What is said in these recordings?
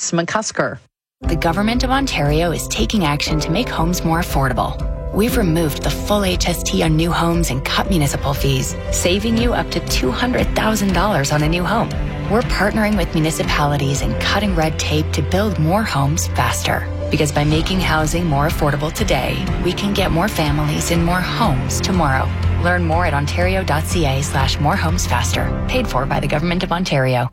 Chris McCusker. The Government of Ontario is taking action to make homes more affordable. We've removed the full HST on new homes and cut municipal fees, saving you up to $200,000 on a new home. We're partnering with municipalities and cutting red tape to build more homes faster. Because by making housing more affordable today, we can get more families in more homes tomorrow. Learn more at ontario.ca/morehomesfaster. Paid for by the Government of Ontario.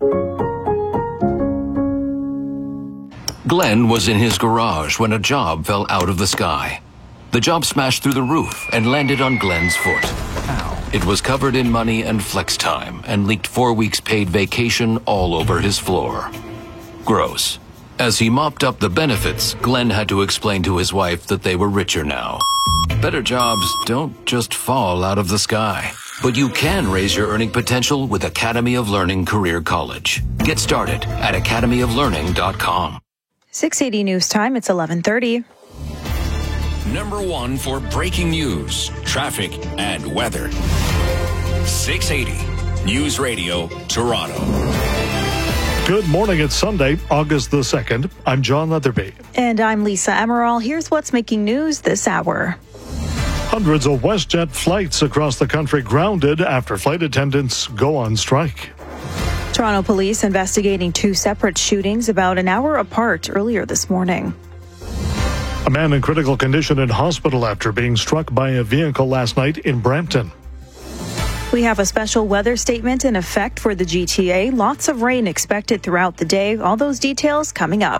Glenn was in his garage when a job fell out of the sky. The job smashed through the roof and landed on Glenn's foot. Ow. It was covered in money and flex time and leaked 4 weeks paid vacation all over his floor. Gross. As he mopped up the benefits, Glenn had to explain to his wife that they were richer now. Better jobs don't just fall out of the sky. But you can raise your earning potential with Academy of Learning Career College. Get started at academyoflearning.com. 680 News Time, it's 11:30. Number one for breaking news, traffic, and weather. 680 News Radio, Toronto. Good morning. It's Sunday, August the 2nd. I'm John Leatherby. And I'm Lisa Emerald. Here's what's making news this hour. Hundreds of WestJet flights across the country grounded after flight attendants go on strike. Toronto police investigating two separate shootings about an hour apart earlier this morning. A man in critical condition in hospital after being struck by a vehicle last night in Brampton. We have a special weather statement in effect for the GTA. Lots of rain expected throughout the day. All those details coming up.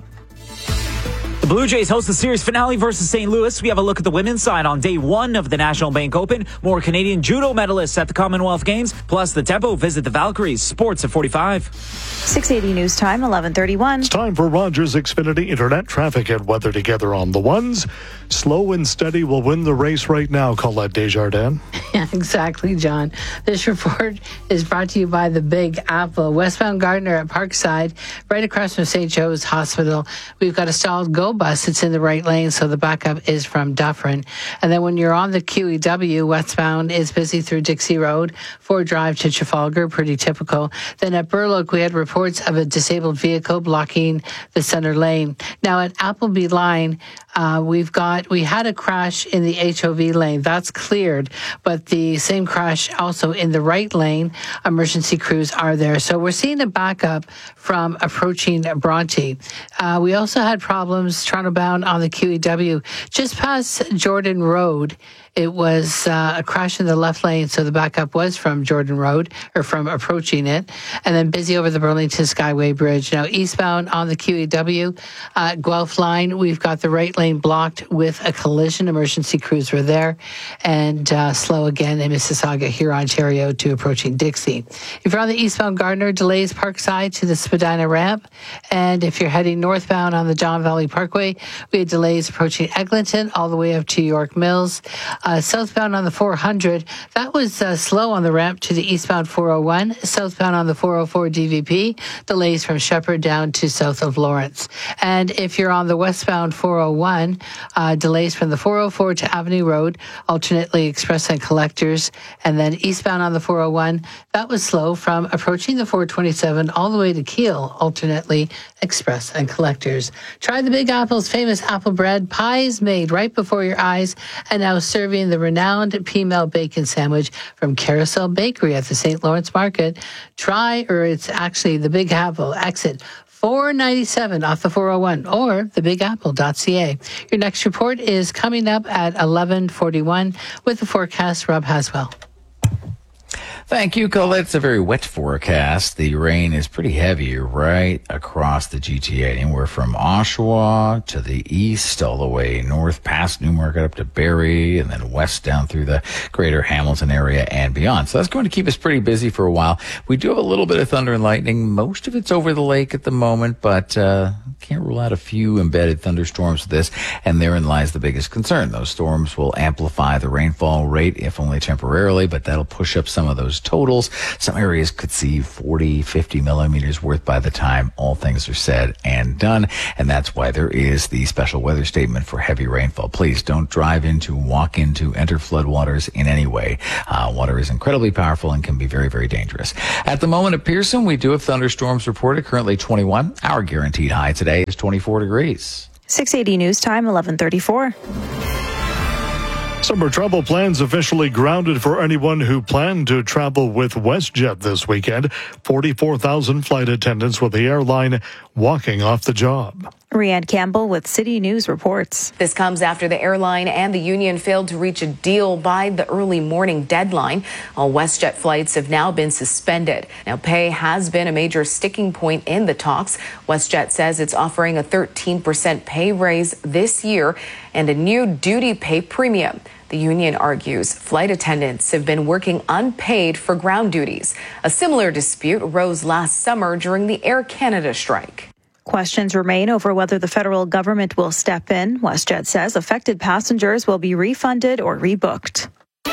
The Blue Jays host the series finale versus St. Louis. We have a look at the women's side on day one of the National Bank Open. More Canadian judo medalists at the Commonwealth Games. Plus the Tempo visit the Valkyries. Sports at 45. 680 News Time, 11:31. It's time for Rogers Xfinity Internet traffic and weather together on the ones. Slow and steady will win the race right now, Colette Desjardins. Yeah, exactly, John. This report is brought to you by the Big Apple. Westbound Gardner at Parkside, right across from St. Joe's Hospital. We've got a stalled GO bus. It's in the right lane, so the backup is from Dufferin. And then when you're on the QEW, westbound is busy through Dixie Road, Ford Drive to Trafalgar, pretty typical. Then at Burloak, we had reports of a disabled vehicle blocking the center lane. Now at Appleby Line, we had a crash in the HOV lane. That's cleared, but the same crash also in the right lane. Emergency crews are there. So we're seeing a backup from approaching Bronte. We also had problems Toronto bound on the QEW just past Jordan Road. It was a crash in the left lane, so the backup was from Jordan Road, or from approaching it, and then busy over the Burlington Skyway Bridge. Now, eastbound on the QEW, Guelph line, we've got the right lane blocked with a collision. Emergency crews were there, and slow again in Mississauga, here, Ontario, to approaching Dixie. If you're on the eastbound Gardner, delays Parkside to the Spadina ramp, and if you're heading northbound on the Don Valley Parkway, we had delays approaching Eglinton all the way up to York Mills. Southbound on the 400, that was slow on the ramp to the eastbound 401. Southbound on the 404 DVP, delays from Shepherd down to south of Lawrence. And if you're on the westbound 401, delays from the 404 to Avenue Road, alternately express and collectors. And then eastbound on the 401, that was slow from approaching the 427 all the way to Keele, alternately express and collectors. Try the Big Apple's famous apple bread, pies made right before your eyes, and now serving the renowned P-Mel bacon sandwich from Carousel Bakery at the St. Lawrence Market. It's actually the Big Apple exit 497 off the 401 or thebigapple.ca. Your next report is coming up at 11:41 with the forecast. Rob Haswell. Thank you, Colette. It's a very wet forecast. The rain is pretty heavy right across the GTA, anywhere from Oshawa to the east, all the way north past Newmarket up to Barrie, and then west down through the greater Hamilton area and beyond. So that's going to keep us pretty busy for a while. We do have a little bit of thunder and lightning. Most of it's over the lake at the moment, but can't rule out a few embedded thunderstorms with this, and therein lies the biggest concern. Those storms will amplify the rainfall rate, if only temporarily, but that'll push up some of those totals. Some areas could see 40, 50 millimeters worth by the time all things are said and done, and that's why there is the special weather statement for heavy rainfall. Please don't drive into, walk into, enter floodwaters in any way. Water is incredibly powerful and can be very, very dangerous. At the moment at Pearson, we do have thunderstorms reported, currently 21. Our guaranteed high today is 24 degrees. 680 News Time, 11:34. Summer travel plans officially grounded for anyone who planned to travel with WestJet this weekend. 44,000 flight attendants with the airline walking off the job. Rianne Campbell with City News reports. This comes after the airline and the union failed to reach a deal by the early morning deadline. All WestJet flights have now been suspended. Now, pay has been a major sticking point in the talks. WestJet says it's offering a 13% pay raise this year and a new duty pay premium. The union argues flight attendants have been working unpaid for ground duties. A similar dispute arose last summer during the Air Canada strike. Questions remain over whether the federal government will step in. WestJet says affected passengers will be refunded or rebooked.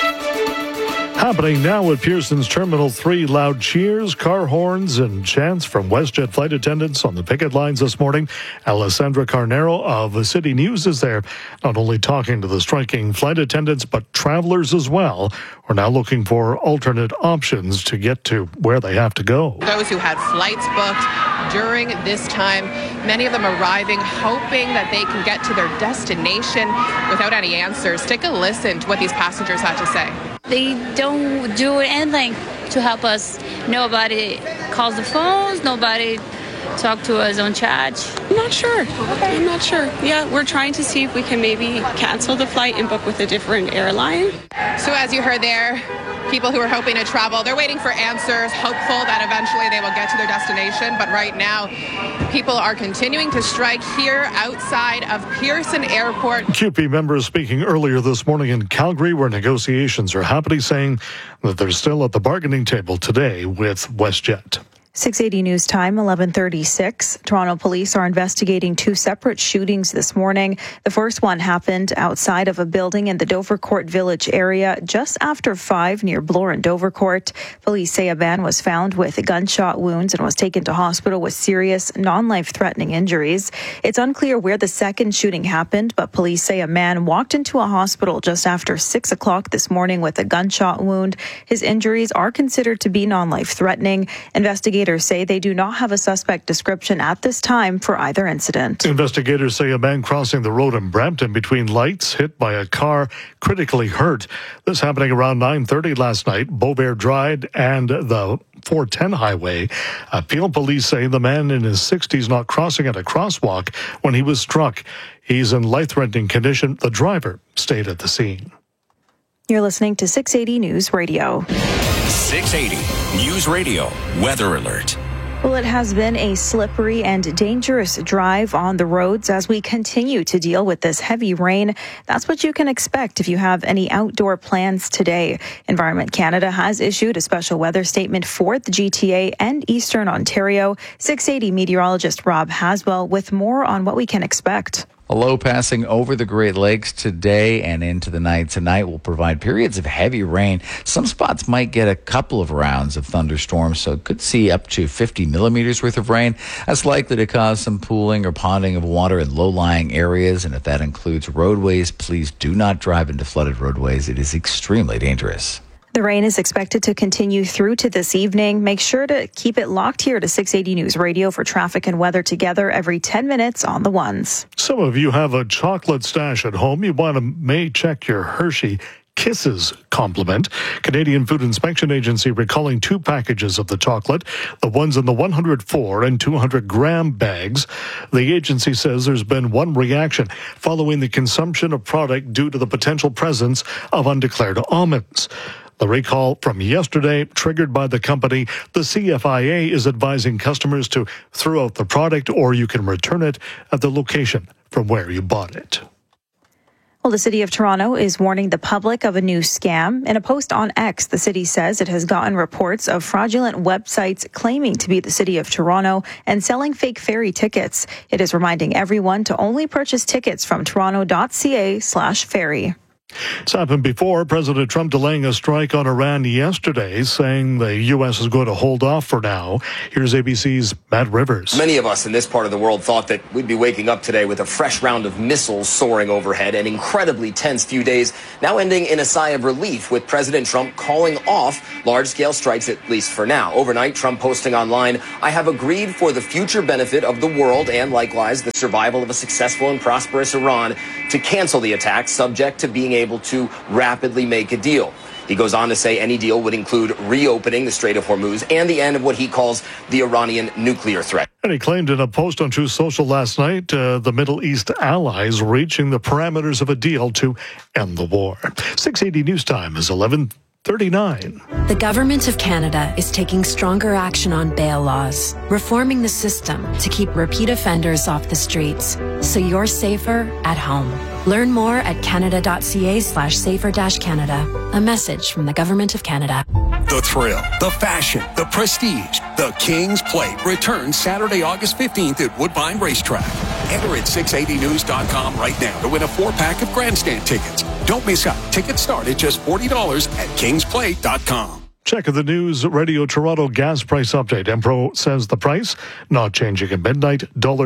Happening now at Pearson's Terminal 3, loud cheers, car horns, and chants from WestJet flight attendants on the picket lines this morning. Alessandra Carnero of City News is there, not only talking to the striking flight attendants, but travelers as well. We're now looking for alternate options to get to where they have to go. Those who had flights booked during this time, many of them arriving, hoping that they can get to their destination without any answers. Take a listen to what these passengers had to say. They don't do anything to help us. Nobody calls the phones, nobody talk to us on chat. I'm not sure. I'm not sure. Yeah, we're trying to see if we can maybe cancel the flight and book with a different airline. So as you heard there, people who are hoping to travel, they're waiting for answers, hopeful that eventually they will get to their destination. But right now, people are continuing to strike here outside of Pearson Airport. CUPE members speaking earlier this morning in Calgary, where negotiations are happening, saying that they're still at the bargaining table today with WestJet. 680 News Time, 11:36. Toronto police are investigating two separate shootings this morning. The first one happened outside of a building in the Dovercourt Village area just after 5 near Bloor and Dovercourt. Police say a man was found with gunshot wounds and was taken to hospital with serious, non-life-threatening injuries. It's unclear where the second shooting happened, but police say a man walked into a hospital just after 6 o'clock this morning with a gunshot wound. His injuries are considered to be non-life-threatening. Investigators say they do not have a suspect description at this time for either incident. Investigators say a man crossing the road in Brampton between lights hit by a car critically hurt. This happening around 9:30 last night, Beaubear Drive and the 410 highway. Peel police say the man in his 60s not crossing at a crosswalk when he was struck. He's in life-threatening condition. The driver stayed at the scene. You're listening to 680 News Radio. 680 News Radio Weather Alert. Well, it has been a slippery and dangerous drive on the roads as we continue to deal with this heavy rain. That's what you can expect if you have any outdoor plans today. Environment Canada has issued a special weather statement for the GTA and Eastern Ontario. 680 meteorologist Rob Haswell with more on what we can expect. A low passing over the Great Lakes today and into the night tonight will provide periods of heavy rain. Some spots might get a couple of rounds of thunderstorms, so it could see up to 50 millimeters worth of rain. That's likely to cause some pooling or ponding of water in low-lying areas, and if that includes roadways, please do not drive into flooded roadways. It is extremely dangerous. The rain is expected to continue through to this evening. Make sure to keep it locked here to 680 News Radio for traffic and weather together every 10 minutes on the ones. Some of you have a chocolate stash at home. You may check your Hershey Kisses compliment. Canadian Food Inspection Agency recalling 2 packages of the chocolate, the ones in the 104 and 200 gram bags. The agency says there's been one reaction following the consumption of product due to the potential presence of undeclared almonds. The recall from yesterday, triggered by the company, the CFIA is advising customers to throw out the product or you can return it at the location from where you bought it. Well, the City of Toronto is warning the public of a new scam. In a post on X, the city says it has gotten reports of fraudulent websites claiming to be the City of Toronto and selling fake ferry tickets. It is reminding everyone to only purchase tickets from toronto.ca/ferry. It's happened before. President Trump delaying a strike on Iran yesterday, saying the U.S. is going to hold off for now. Here's ABC's Matt Rivers. Many of us in this part of the world thought that we'd be waking up today with a fresh round of missiles soaring overhead, an incredibly tense few days now ending in a sigh of relief with President Trump calling off large-scale strikes, at least for now. Overnight, Trump posting online, "I have agreed for the future benefit of the world and likewise the survival of a successful and prosperous Iran to cancel the attack, subject to being able to rapidly make a deal." He goes on to say any deal would include reopening the Strait of Hormuz and the end of what he calls the Iranian nuclear threat. And he claimed in a post on Truth Social last night, the Middle East allies reaching the parameters of a deal to end the war. 680 News Time is 11:39. The Government of Canada is taking stronger action on bail laws, reforming the system to keep repeat offenders off the streets, so you're safer at home. Learn more at canada.ca/safer-canada. A message from the Government of Canada. The thrill, the fashion, the prestige. The King's Plate returns Saturday, August 15th at Woodbine Racetrack. Enter at 680news.com right now to win a 4-pack of grandstand tickets. Don't miss out. Tickets start at just $40 at kingsplate.com. Check of the News Radio Toronto gas price update. Empro says the price not changing at midnight,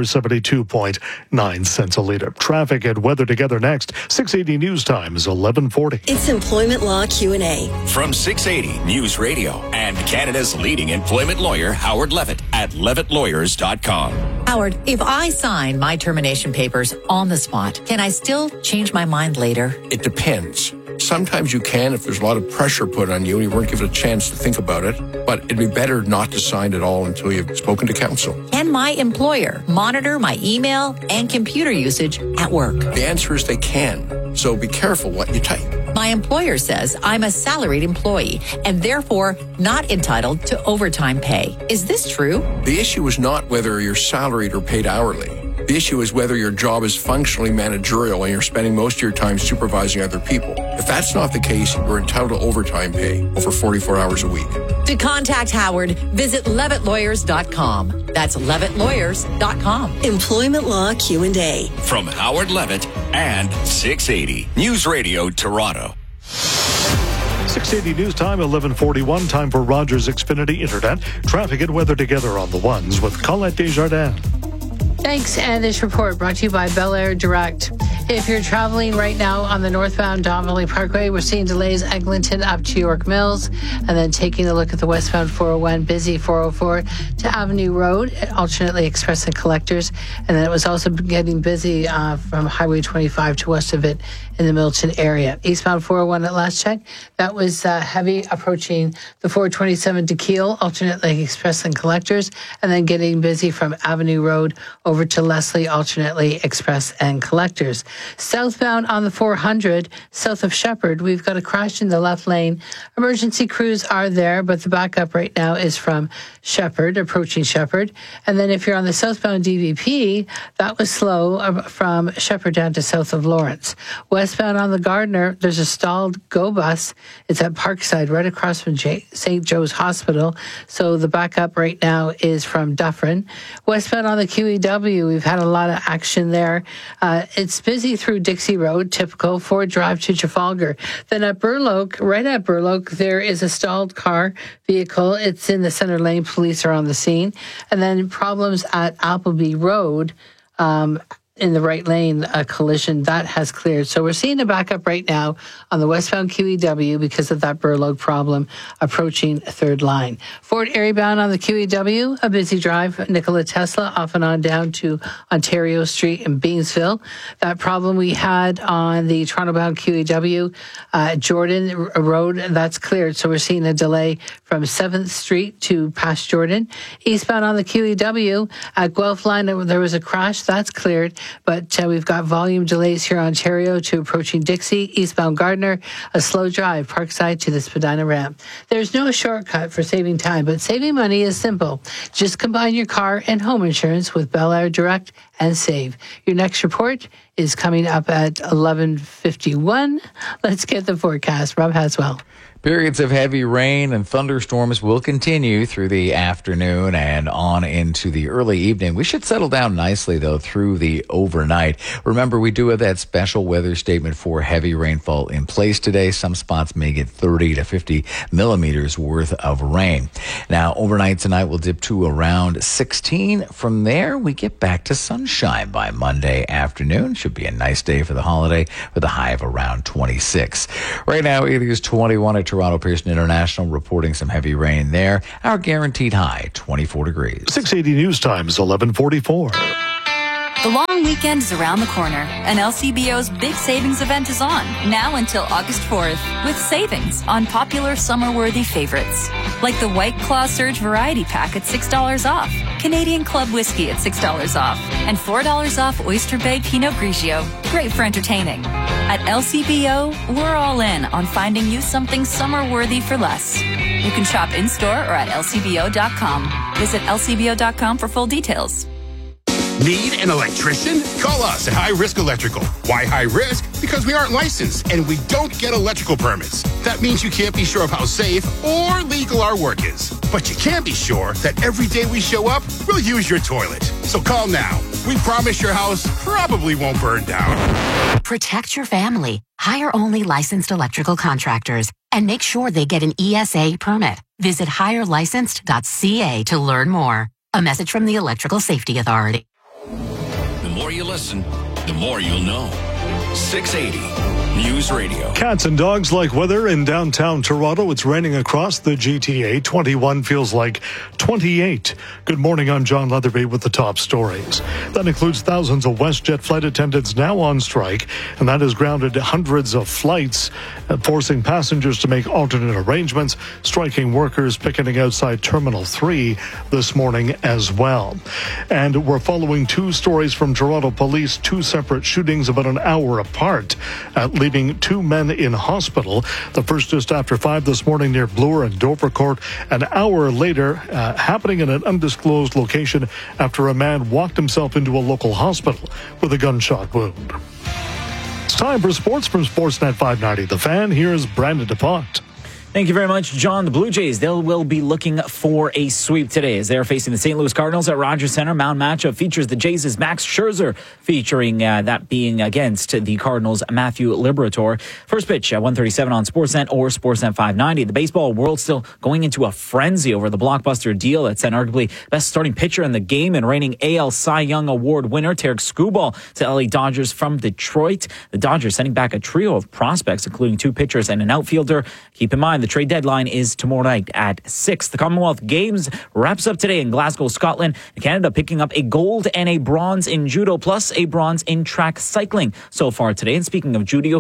$1.72.9 a litre. Traffic and weather together next. 680 News Time is 11:40. It's Employment Law Q&A. From 680 News Radio and Canada's leading employment lawyer, Howard Levitt at levittlawyers.com. Howard, if I sign my termination papers on the spot, can I still change my mind later? It depends. Sometimes you can if there's a lot of pressure put on you and you weren't given a chance to think about it, but it'd be better not to sign at all until you've spoken to counsel. Can my employer monitor my email and computer usage at work? The answer is they can, so be careful what you type. My employer says I'm a salaried employee and therefore not entitled to overtime pay. Is this true? The issue is not whether you're salaried or paid hourly. The issue is whether your job is functionally managerial and you're spending most of your time supervising other people. If that's not the case, you're entitled to overtime pay over 44 hours a week. To contact Howard, visit levittlawyers.com. That's levittlawyers.com. Employment Law Q&A. From Howard Levitt and 680 News Radio Toronto. 680 News Time, 11:41. Time for Rogers Xfinity Internet. Traffic and weather together on the ones with Colette Desjardins. Thanks, and this report brought to you by Bel Air Direct. If you're traveling right now on the northbound Don Valley Parkway, we're seeing delays Eglinton up to York Mills, and then taking a look at the westbound 401, busy 404 to Avenue Road, alternately express and collectors, and then it was also getting busy from Highway 25 to west of it in the Milton area. Eastbound 401 at last check, that was heavy approaching the 427 to Keele, alternately express and collectors, and then getting busy from Avenue Road over to Leslie, alternately express and collectors. Southbound on the 400, south of Shepherd, we've got a crash in the left lane. Emergency crews are there, but the backup right now is from Shepherd, approaching Shepherd. And then if you're on the southbound DVP, that was slow from Shepherd down to south of Lawrence. Westbound on the Gardiner, there's a stalled GO bus. It's at Parkside, right across from St. Joe's Hospital. So the backup right now is from Dufferin. Westbound on the QEW, we've had a lot of action there. It's busy through Dixie Road, typical, Ford Drive to Trafalgar. Then at Burloak, right at Burloak, there is a stalled car vehicle. It's in the center lane. Police are on the scene. And then problems at Appleby Road, in the right lane, a collision that has cleared. So we're seeing a backup right now on the westbound QEW because of that Burloak problem approaching third line. Fort Erie bound on the QEW, a busy drive, Nikola Tesla off and on down to Ontario Street in Beamsville. That problem we had on the Toronto bound QEW, Jordan Road, that's cleared. So we're seeing a delay from 7th Street to past Jordan. Eastbound on the QEW at Guelph line, there was a crash. That's cleared, but we've got volume delays here in Ontario to approaching Dixie. Eastbound Gardner, a slow drive, Parkside to the Spadina ramp. There's no shortcut for saving time, but saving money is simple. Just combine your car and home insurance with Bel Air Direct and save. Your next report is coming up at 11:51. Let's get the forecast. Rob Haswell. Periods of heavy rain and thunderstorms will continue through the afternoon and on into the early evening. We should settle down nicely, though, through the overnight. Remember, we do have that special weather statement for heavy rainfall in place today. Some spots may get 30 to 50 millimeters worth of rain. Now, overnight tonight will dip to around 16. From there, we get back to sunshine by Monday afternoon. Should be a nice day for the holiday with a high of around 26. Right now, it is 21 at Toronto Pearson International, reporting some heavy rain there. Our guaranteed high, 24 degrees. 680 News Times, 11:44. The long weekend is around the corner, and LCBO's big savings event is on, now until August 4th, with savings on popular summer-worthy favorites, like the White Claw Surge Variety Pack at $6 off, Canadian Club Whiskey at $6 off, and $4 off Oyster Bay Pinot Grigio. Great for entertaining. At LCBO, we're all in on finding you something summer-worthy for less. You can shop in-store or at lcbo.com. Visit lcbo.com for full details. Need an electrician? Call us at High Risk Electrical. Why high risk? Because we aren't licensed and we don't get electrical permits. That means you can't be sure of how safe or legal our work is. But you can be sure that every day we show up, we'll use your toilet. So call now. We promise your house probably won't burn down. Protect your family. Hire only licensed electrical contractors and make sure they get an ESA permit. Visit hirelicensed.ca to learn more. A message from the Electrical Safety Authority. The more you listen, the more you'll know. 680 News Radio. Cats and dogs like weather in downtown Toronto. It's raining across the GTA. 21 feels like 28. Good morning. I'm John Leatherby with the top stories. That includes thousands of WestJet flight attendants now on strike, and that has grounded hundreds of flights, forcing passengers to make alternate arrangements. Striking workers picketing outside Terminal 3 this morning as well. And we're following two stories from Toronto police, two separate shootings about an hour apart, leaving two men in hospital. The first just after 5 this morning near Bloor and Dovercourt. An hour later, happening in an undisclosed location after a man walked himself into a local hospital with a gunshot wound. It's time for sports from Sportsnet 590. The Fan, here's Brandon DuPont. Thank you very much, John. The Blue Jays, they will be looking for a sweep today as they're facing the St. Louis Cardinals at Rogers Center. Mound matchup features the Jays' Max Scherzer, featuring that being against the Cardinals' Matthew Liberatore. First pitch at 1:37 on Sportsnet or Sportsnet 590. The baseball world still going into a frenzy over the blockbuster deal that sent arguably best starting pitcher in the game and reigning AL Cy Young Award winner Tarek Skubal to LA Dodgers from Detroit. The Dodgers sending back a trio of prospects, including two pitchers and an outfielder. Keep in mind, the trade deadline is tomorrow night at 6. The Commonwealth Games wraps up today in Glasgow, Scotland. Canada picking up a gold and a bronze in judo, plus a bronze in track cycling so far today. And speaking of judo,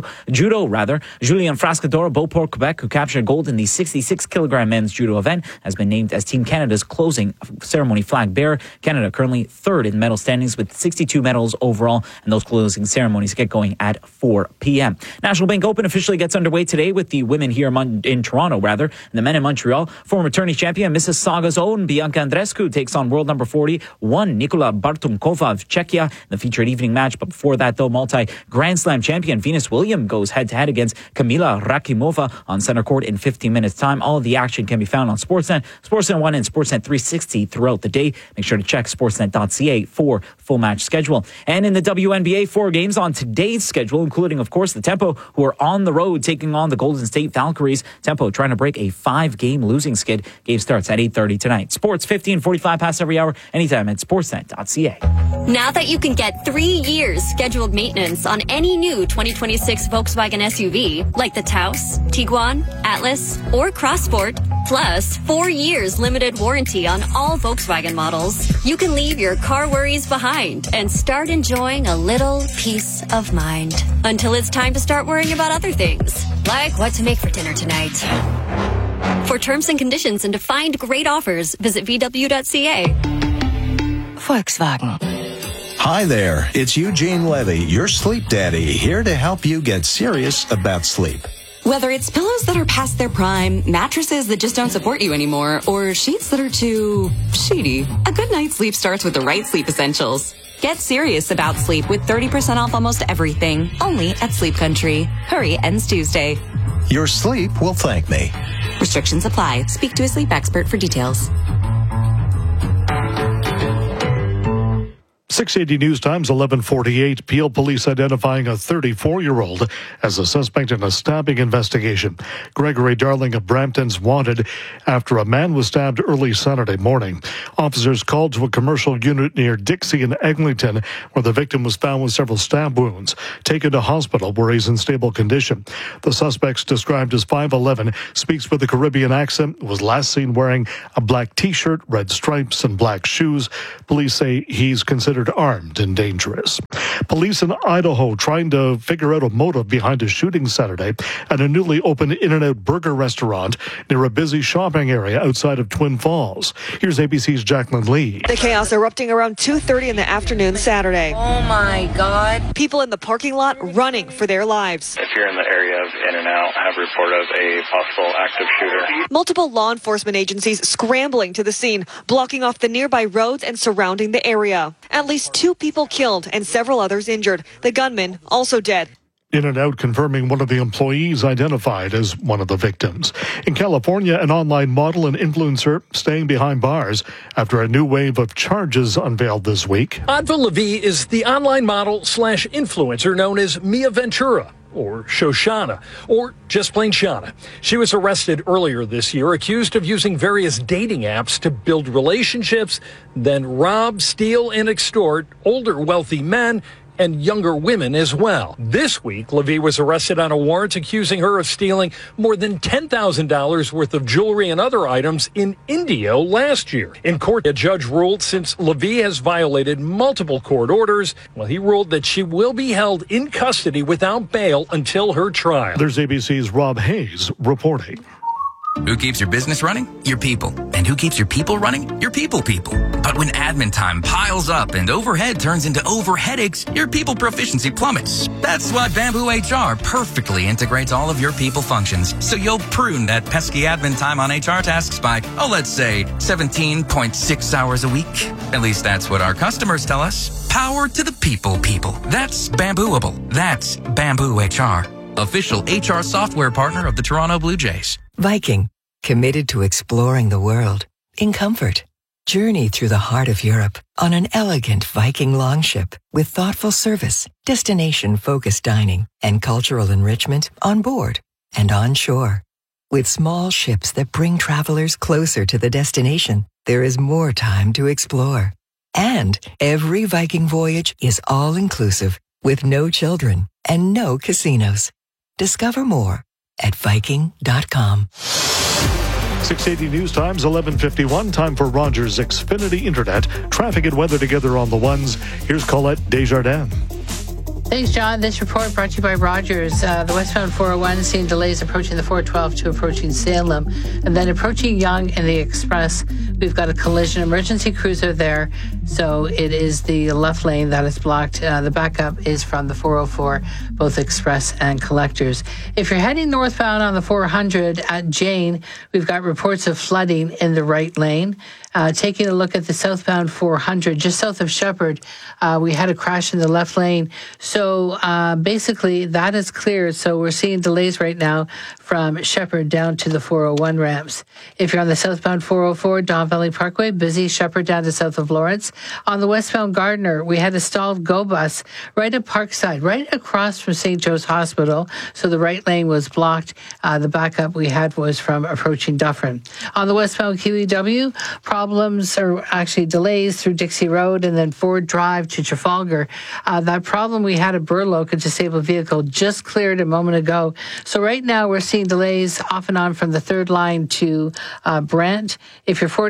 Julien Frascador, Beauport, Quebec, who captured gold in the 66-kilogram men's judo event, has been named as Team Canada's closing ceremony flag bearer. Canada currently third in medal standings with 62 medals overall, and those closing ceremonies get going at 4 p.m. National Bank Open officially gets underway today with the women here in Toronto, and the men in Montreal. Former tourney champion Mississauga's own Bianca Andreescu takes on world number 41 Nikola Bartumkova of Czechia in the featured evening match. But before that, though, multi-Grand Slam champion Venus Williams goes head-to-head against Kamila Rakimova on center court in 15 minutes' time. All of the action can be found on Sportsnet, Sportsnet 1, and Sportsnet 360 throughout the day. Make sure to check sportsnet.ca for full match schedule. And in the WNBA, 4 games on today's schedule, including, of course, the Tempo, who are on the road taking on the Golden State Valkyries. Tempo trying to break a 5-game losing skid. Game starts at 8:30 tonight. Sports 15:45 past every hour, anytime at sportsnet.ca. Now that you can get 3 years scheduled maintenance on any new 2026 Volkswagen SUV, like the Taos, Tiguan, Atlas, or Crossport, plus 4 years limited warranty on all Volkswagen models, you can leave your car worries behind and start enjoying a little peace of mind. Until it's time to start worrying about other things, like what to make for dinner tonight. For terms and conditions and to find great offers, visit VW.ca. Volkswagen. Hi there, it's Eugene Levy, your sleep daddy, here to help you get serious about sleep. Whether it's pillows that are past their prime, mattresses that just don't support you anymore, or sheets that are too sheety, a good night's sleep starts with the right sleep essentials. Get serious about sleep with 30% off almost everything, only at Sleep Country. Hurry, ends Tuesday. Your sleep will thank me. Restrictions apply. Speak to a sleep expert for details. 680 News Times, 11:48. Peel police identifying a 34-year-old as a suspect in a stabbing investigation. Gregory Darling of Brampton's wanted after a man was stabbed early Saturday morning. Officers called to a commercial unit near Dixie and Eglinton, where the victim was found with several stab wounds. Taken to hospital where he's in stable condition. The suspect, described as 5'11", speaks with a Caribbean accent, was last seen wearing a black T-shirt, red stripes, and black shoes. Police say he's considered armed and dangerous. Police in Idaho trying to figure out a motive behind a shooting Saturday at a newly opened In-N-Out burger restaurant near a busy shopping area outside of Twin Falls. Here's ABC's Jacqueline Lee. The chaos erupting around 2:30 in the afternoon Saturday. Oh my God. People in the parking lot running for their lives. If you're in the area of In-N-Out, have report of a possible active shooter. Multiple law enforcement agencies scrambling to the scene, blocking off the nearby roads and surrounding the area. At least 2 people killed and several others injured. The gunman also dead. In-N-Out confirming one of the employees identified as one of the victims. In California, an online model and influencer staying behind bars after a new wave of charges unveiled this week. Adva Levy is the online model / influencer known as Mia Ventura, or Shoshana, or just plain Shana. She was arrested earlier this year, accused of using various dating apps to build relationships, then rob, steal, and extort older wealthy men and younger women as well. This week, Levy was arrested on a warrant accusing her of stealing more than $10,000 worth of jewelry and other items in Indio last year. In court, a judge ruled since Levy has violated multiple court orders, he ruled that she will be held in custody without bail until her trial. There's ABC's Rob Hayes reporting. Who keeps your business running? Your people. And who keeps your people running? Your people. But when admin time piles up and overhead turns into overheadaches, your people proficiency plummets. That's why Bamboo HR perfectly integrates all of your people functions, so you'll prune that pesky admin time on HR tasks by, let's say 17.6 hours a week. At least that's what our customers tell us. Power to the people. That's Bambooable. That's Bamboo HR. Official HR software partner of the Toronto Blue Jays. Viking, committed to exploring the world in comfort. Journey through the heart of Europe on an elegant Viking longship with thoughtful service, destination-focused dining, and cultural enrichment on board and on shore. With small ships that bring travelers closer to the destination, there is more time to explore. And every Viking voyage is all-inclusive with no children and no casinos. Discover more at Viking.com. 680 News Times, 11:51. Time for Rogers Xfinity Internet. Traffic and weather together on the ones. Here's Colette Desjardins. Thanks, John. This report brought to you by Rogers. The westbound 401 seeing delays approaching the 412 to approaching Salem. And then approaching Yonge and the Express, we've got a collision emergency cruiser there. So it is the left lane that is blocked. The backup is from the 404, both Express and Collectors. If you're heading northbound on the 400 at Jane, we've got reports of flooding in the right lane. Taking a look at the southbound 400, just south of Shepherd, we had a crash in the left lane. So basically, that is cleared. So we're seeing delays right now from Shepherd down to the 401 ramps. If you're on the southbound 404, Don Valley Parkway, busy Shepherd down to south of Lawrence. On the westbound Gardner, we had a stalled GO bus right at Parkside, right across from St. Joe's Hospital. So the right lane was blocked. The backup we had was from approaching Dufferin. On the westbound QEW, problems or actually delays through Dixie Road and then Ford Drive to Trafalgar. That problem we had at Burloak, a disabled vehicle, just cleared a moment ago. So right now we're seeing delays off and on from the third line to Brent. If you're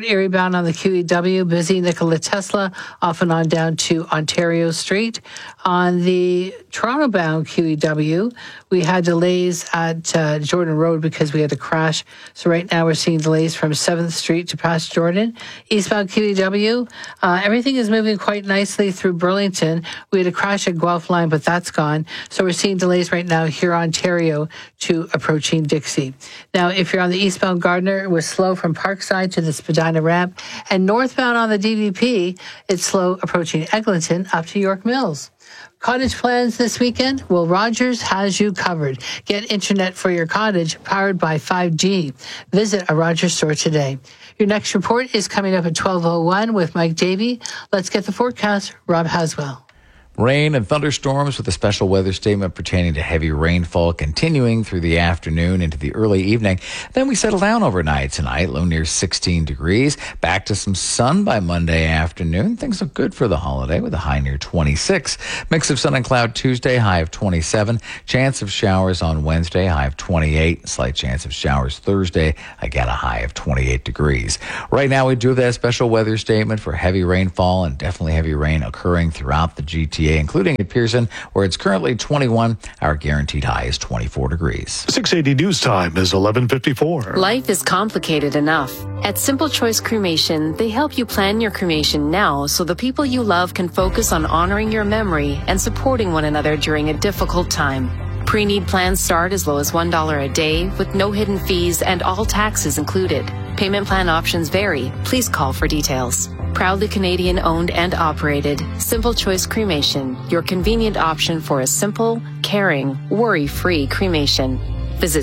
Erie bound on the QEW, busy Nikola Tesla, off and on down to Ontario Street. On the Toronto bound QEW, we had delays at Jordan Road because we had a crash. So right now we're seeing delays from 7th Street to past Jordan. Eastbound QEW, everything is moving quite nicely through Burlington. We had a crash at Guelph Line, but that's gone. So we're seeing delays right now here, Ontario, to approaching Dixie. Now, if you're on the eastbound Gardner, it was slow from Parkside to the Spadina ramp. And northbound on the DVP, it's slow approaching Eglinton up to York Mills. Cottage plans this weekend? Well, Rogers has you covered. Get internet for your cottage powered by 5G. Visit a Rogers store today. Your next report is coming up at 12:01 with Mike Davey. Let's get the forecast. Rob Haswell. Rain and thunderstorms with a special weather statement pertaining to heavy rainfall continuing through the afternoon into the early evening. Then we settle down overnight tonight, low near 16 degrees. Back to some sun by Monday afternoon. Things look good for the holiday with a high near 26. Mix of sun and cloud Tuesday, high of 27. Chance of showers on Wednesday, high of 28. Slight chance of showers Thursday, again a high of 28 degrees. Right now we do have that special weather statement for heavy rainfall and definitely heavy rain occurring throughout the GTA, including at Pearson, where it's currently 21. Our guaranteed high is 24 degrees. 680 News Time is 11:54. Life is complicated enough. At Simple Choice Cremation, they help you plan your cremation now so the people you love can focus on honoring your memory and supporting one another during a difficult time. Pre-need plans start as low as $1 a day with no hidden fees and all taxes included. Payment plan options vary. Please call for details. Proudly Canadian owned and operated, Simple Choice Cremation, your convenient option for a simple, caring, worry-free cremation. Visit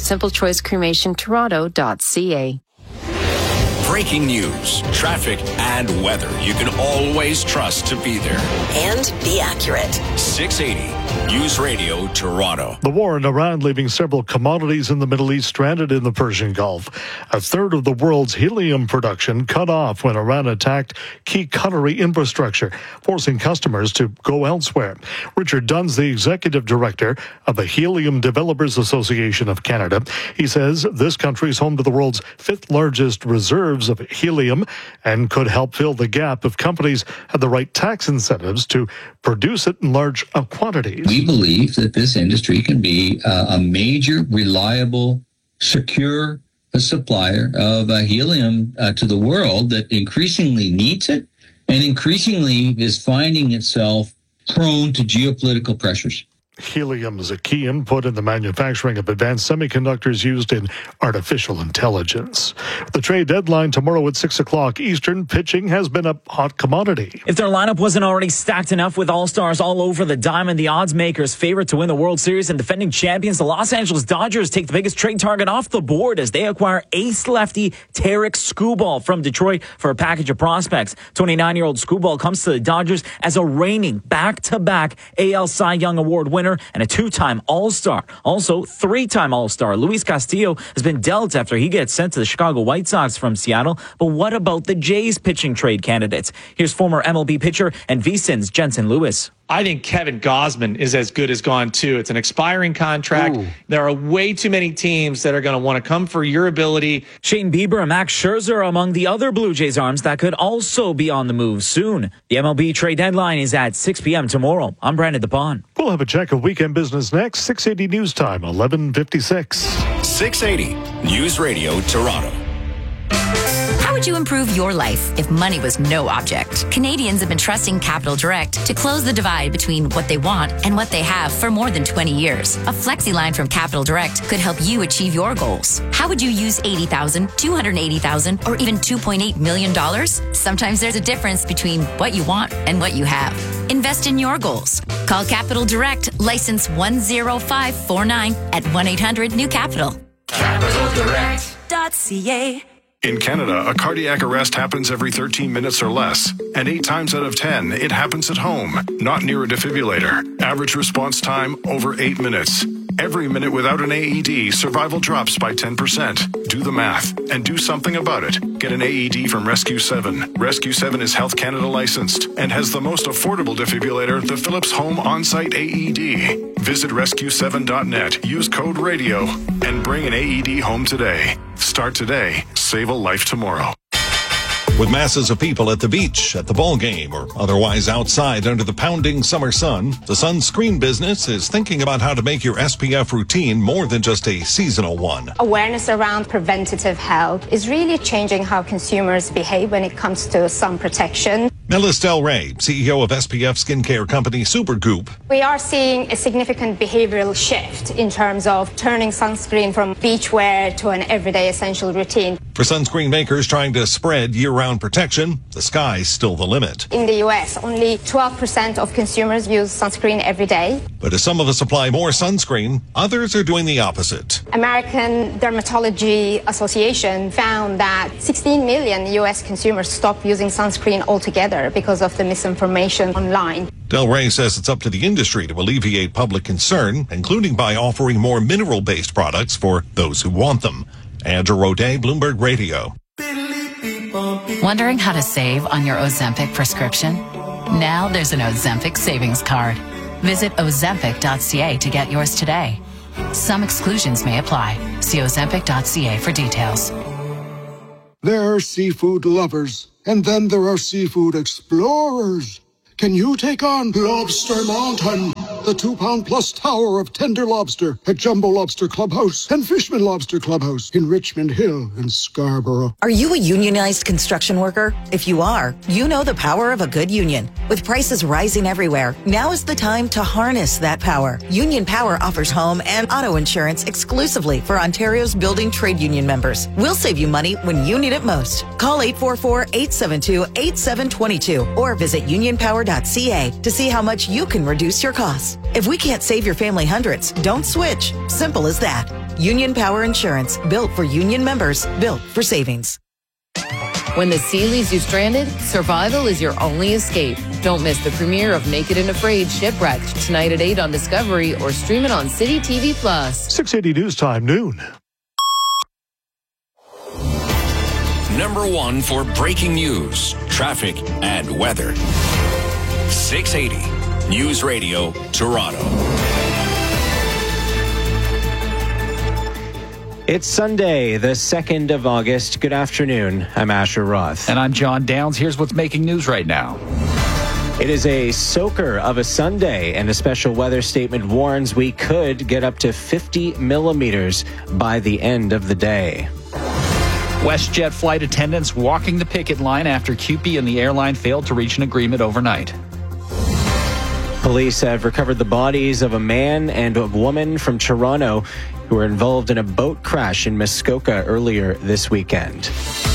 simplechoicecremationtoronto.ca. Breaking news, traffic, and weather you can always trust to be there. And be accurate. 680 News Radio Toronto. The war in Iran leaving several commodities in the Middle East stranded in the Persian Gulf. A third of the world's helium production cut off when Iran attacked key Qatari infrastructure, forcing customers to go elsewhere. Richard Dunn's the executive director of the Helium Developers Association of Canada. He says this country is home to the world's fifth largest reserves of helium and could help fill the gap if companies had the right tax incentives to produce it in large quantities. We believe that this industry can be a major, reliable, secure supplier of helium to the world that increasingly needs it and increasingly is finding itself prone to geopolitical pressures. Helium is a key input in the manufacturing of advanced semiconductors used in artificial intelligence. The trade deadline tomorrow at 6 o'clock Eastern. Pitching has been a hot commodity. If their lineup wasn't already stacked enough with all-stars all over the diamond, the odds makers favorite to win the World Series and defending champions, the Los Angeles Dodgers take the biggest trade target off the board as they acquire ace lefty Tarek Skubal from Detroit for a package of prospects. 29-year-old Skubal comes to the Dodgers as a reigning back-to-back AL Cy Young Award winner and a two-time All-Star. Also, three-time All-Star Luis Castillo has been dealt after he gets sent to the Chicago White Sox from Seattle. But what about the Jays pitching trade candidates? Here's former MLB pitcher and VSiN's Jensen Lewis. I think Kevin Gausman is as good as gone, too. It's an expiring contract. Ooh. There are way too many teams that are going to want to come for your ability. Shane Bieber and Max Scherzer are among the other Blue Jays arms that could also be on the move soon. The MLB trade deadline is at 6 p.m. tomorrow. I'm Brandon DePon. We'll have a check of weekend business next. 680 News Time, 11:56. 680 News Radio Toronto. How would you improve your life if money was no object? Canadians have been trusting Capital Direct to close the divide between what they want and what they have for more than 20 years. A flexi line from Capital Direct could help you achieve your goals. How would you use $80,000, $280,000, or even $2.8 million? Sometimes there's a difference between what you want and what you have. Invest in your goals. Call Capital Direct, license 10549 at 1-800-NEW-CAPITAL. CapitalDirect.ca. In Canada, a cardiac arrest happens every 13 minutes or less, and 8 times out of 10, it happens at home, not near a defibrillator. Average response time, over 8 minutes. Every minute without an AED, survival drops by 10%. Do the math and do something about it. Get an AED from Rescue 7. Rescue 7 is Health Canada licensed and has the most affordable defibrillator, the Philips Home On-Site AED. Visit rescue7.net, use code RADIO, and bring an AED home today. Start today, save a life tomorrow. With masses of people at the beach, at the ball game, or otherwise outside under the pounding summer sun, the sunscreen business is thinking about how to make your SPF routine more than just a seasonal one. Awareness around preventative health is really changing how consumers behave when it comes to sun protection. Melissa Del Rey, CEO of SPF skincare company Supergoop. We are seeing a significant behavioral shift in terms of turning sunscreen from beach wear to an everyday essential routine. For sunscreen makers trying to spread year-round protection, the sky's still the limit. In the U.S., only 12% of consumers use sunscreen every day. But as some of us apply more sunscreen, others are doing the opposite. American Dermatology Association found that 16 million U.S. consumers stopped using sunscreen altogether because of the misinformation online. Del Rey says it's up to the industry to alleviate public concern, including by offering more mineral-based products for those who want them. Andrew Roday, Bloomberg Radio. Wondering how to save on your Ozempic prescription? Now there's an Ozempic savings card. Visit Ozempic.ca to get yours today. Some exclusions may apply. See Ozempic.ca for details. There are seafood lovers, and then there are seafood explorers. Can you take on Lobster Mountain, the 2-pound-plus tower of tender lobster at Jumbo Lobster Clubhouse and Fishman Lobster Clubhouse in Richmond Hill and Scarborough? Are you a unionized construction worker? If you are, you know the power of a good union. With prices rising everywhere, now is the time to harness that power. Union Power offers home and auto insurance exclusively for Ontario's building trade union members. We'll save you money when you need it most. Call 844-872-8722 or visit unionpower.ca to see how much you can reduce your costs. If we can't save your family hundreds, don't switch. Simple as that. Union Power Insurance, built for union members, built for savings. When the sea leaves you stranded, survival is your only escape. Don't miss the premiere of Naked and Afraid Shipwrecked tonight at 8 on Discovery or stream it on City TV Plus. 680 News Time, noon. Number one for breaking news, traffic, and weather. 680 News Radio, Toronto. It's Sunday, the 2nd of August. Good afternoon. I'm Asher Roth. And I'm John Downs. Here's what's making news right now. It is a soaker of a Sunday, and a special weather statement warns we could get up to 50 millimeters by the end of the day. WestJet flight attendants walking the picket line after CUPE and the airline failed to reach an agreement overnight. Police have recovered the bodies of a man and a woman from Toronto who were involved in a boat crash in Muskoka earlier this weekend.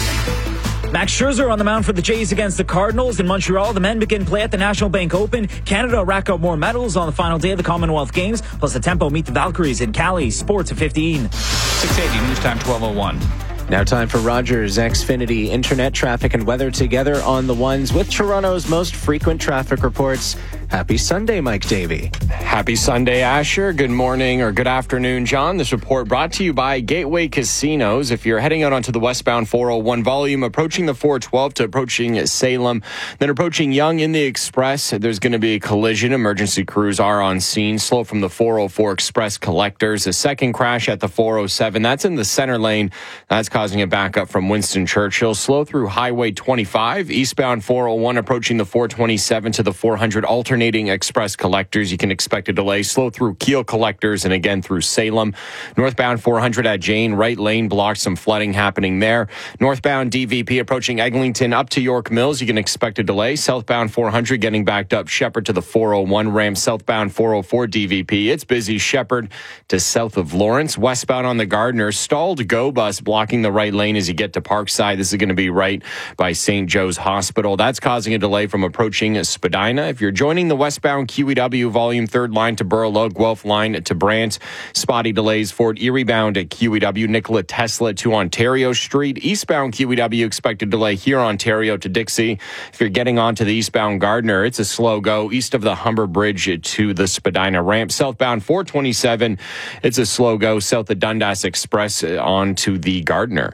Max Scherzer on the mound for the Jays against the Cardinals. In Montreal, the men begin play at the National Bank Open. Canada rack up more medals on the final day of the Commonwealth Games. Plus the Tempo meet the Valkyries in Cali. Sports at 15. 680 News Time 12:01. Now time for Rogers Xfinity internet traffic and weather together on the ones with Toronto's most frequent traffic reports. Happy Sunday, Mike Davey. Happy Sunday, Asher. Good morning or good afternoon, John. This report brought to you by Gateway Casinos. If you're heading out onto the westbound 401 volume, approaching the 412 to approaching Salem, then approaching Yonge in the Express, there's going to be a collision. Emergency crews are on scene. Slow from the 404 Express collectors. A second crash at the 407. That's in the center lane. That's causing a backup from Winston Churchill. Slow through Highway 25. Eastbound 401 approaching the 427 to the 400 alternating express collectors. You can expect a delay. Slow through Keel collectors and again through Salem. Northbound 400 at Jane. Right lane blocked. Some flooding happening there. Northbound DVP approaching Eglinton up to York Mills. You can expect a delay. Southbound 400 getting backed up. Shepherd to the 401 ramp. Southbound 404 DVP. It's busy. Shepherd to south of Lawrence. Westbound on the Gardiner. Stalled GO bus blocking the right lane as you get to Parkside. This is going to be right by St. Joe's Hospital. That's causing a delay from approaching Spadina. If you're joining the westbound QEW volume 3rd line to Burlow, Guelph line to Brant, spotty delays. Fort Erie bound at QEW, Nikola Tesla to Ontario Street. Eastbound QEW expected delay here, Ontario to Dixie. If you're getting onto the eastbound Gardiner, it's a slow go east of the Humber Bridge to the Spadina ramp. Southbound 427, it's a slow go south of Dundas Express onto the Gardiner.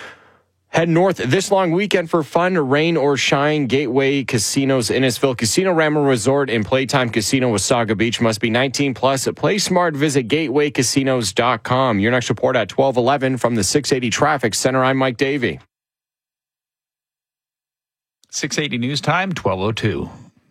Head north this long weekend for fun, rain or shine. Gateway Casinos, Innisfil, Casino Rama Resort, and Playtime Casino Wasaga Beach must be 19 plus. Play smart. Visit gatewaycasinos.com. Your next report at 12:11 from the 680 Traffic Center. I'm Mike Davey. 680 News Time, 12:02.